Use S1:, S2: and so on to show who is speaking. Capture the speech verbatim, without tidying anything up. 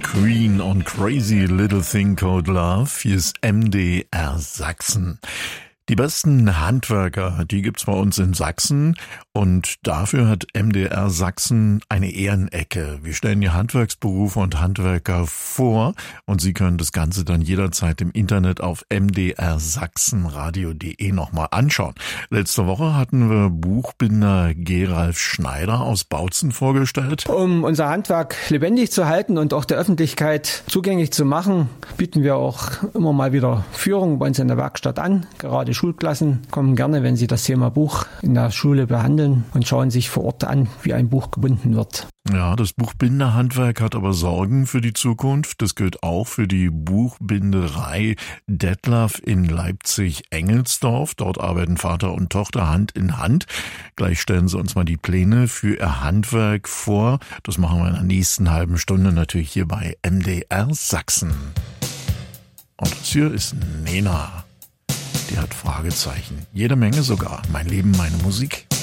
S1: Queen on Crazy Little Thing Called Love. Hier ist M D R Sachsen. Die besten Handwerker, die gibt's bei uns in Sachsen und dafür hat M D R Sachsen eine Ehrenecke. Wir stellen hier Handwerksberufe und Handwerker vor und Sie können das Ganze dann jederzeit im Internet auf m d r sachsenradio punkt de nochmal anschauen. Letzte Woche hatten wir Buchbinder Geralf Schneider aus Bautzen vorgestellt.
S2: Um unser Handwerk lebendig zu halten und auch der Öffentlichkeit zugänglich zu machen, bieten wir auch immer mal wieder Führungen bei uns in der Werkstatt an. Gerade Schulklassen kommen gerne, wenn sie das Thema Buch in der Schule behandeln und schauen sich vor Ort an, wie ein Buch gebunden wird.
S1: Ja, das Buchbinderhandwerk hat aber Sorgen für die Zukunft. Das gilt auch für die Buchbinderei Detlaff in Leipzig-Engelsdorf. Dort arbeiten Vater und Tochter Hand in Hand. Gleich stellen sie uns mal die Pläne für ihr Handwerk vor. Das machen wir in der nächsten halben Stunde natürlich hier bei M D R Sachsen. Und das hier ist Nena. Die hat Fragezeichen. Jede Menge sogar. Mein Leben, meine Musik.